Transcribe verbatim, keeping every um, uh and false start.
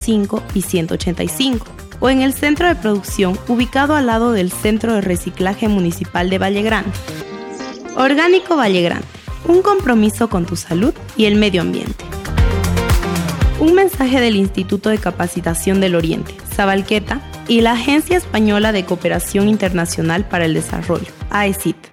cinco y ciento ochenta y cinco, o en el centro de producción ubicado al lado del Centro de Reciclaje Municipal de Valle Grande. Orgánico Valle Grande, un compromiso con tu salud y el medio ambiente. Un mensaje del Instituto de Capacitación del Oriente, Sabalqueta, y la Agencia Española de Cooperación Internacional para el Desarrollo, A E C I T.